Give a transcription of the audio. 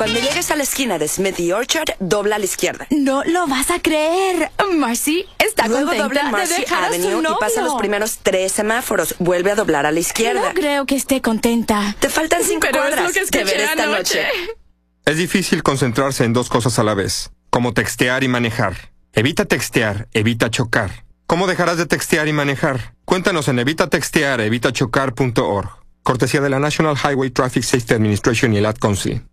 Cuando llegues a la esquina de Smith y Orchard, dobla a la izquierda. No lo vas a creer. Marcy está Luego contenta dobla en de Marcy dejar a su Avenue y novio. pasa los primeros 3 semáforos. Vuelve a doblar a la izquierda. No creo que esté contenta. Te faltan 5 Pero es cuadras. lo que escuché Te veré esta anoche. noche. Es difícil concentrarse en dos cosas a la vez, como textear y manejar. Evita textear, evita chocar. ¿Cómo dejarás de textear y manejar? Cuéntanos en evitatextear, evitachocar.org. Cortesía de la National Highway Traffic Safety Administration y el Ad Council.